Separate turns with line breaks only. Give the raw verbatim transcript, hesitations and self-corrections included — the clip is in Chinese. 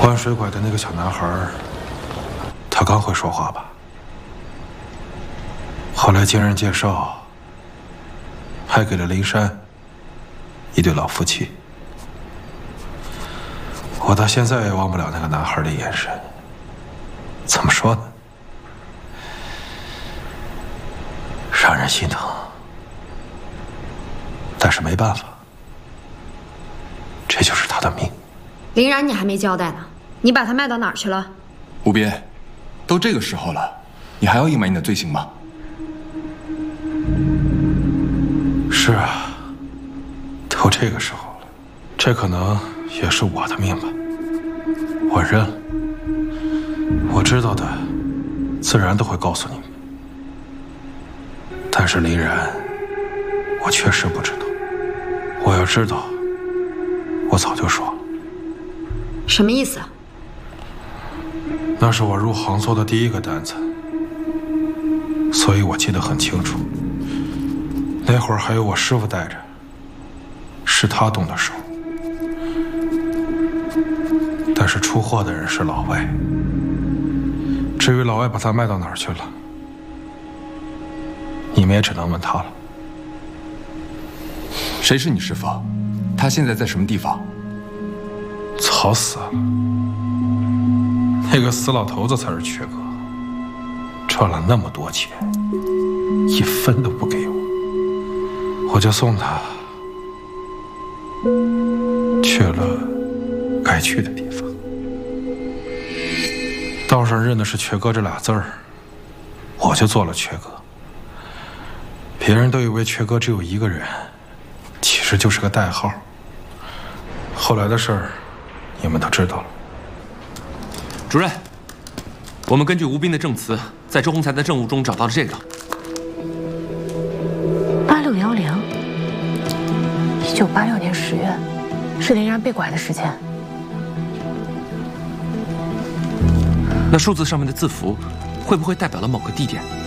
关水拐的那个小男孩，他刚会说话吧？后来经人介绍，还给了灵山一对老夫妻。我到现在也忘不了那个男孩的眼神。怎么说呢？让人心疼。但是没办法，这就是他的命。
林然，你还没交代呢，你把他卖到哪儿去了？
无边，都这个时候了，你还要隐瞒你的罪行吗？
是啊，都这个时候了，这可能也是我的命吧。我认了，我知道的，自然都会告诉你们。但是林然，我确实不知道。我要知道，我早就说了。
什么意思啊？
那是我入行做的第一个单子，所以我记得很清楚。那会儿还有我师傅带着，是他动的手。但是出货的人是老外。至于老外把他卖到哪儿去了，你们也只能问他了。
谁是你师傅？他现在在什么地方？
早死了。那个死老头子才是缺哥，赚了那么多钱，一分都不给我，我就送他去了该去的地方。道上认的是缺哥这俩字儿，我就做了缺哥。别人都以为缺哥只有一个人，其实就是个代号。后来的事儿，你们都知道了。
主任，我们根据吴斌的证词，在周洪才的证物中找到了这个
八六幺零，一九八六年十月，是林然被拐的时间。
那数字上面的字符，会不会代表了某个地点？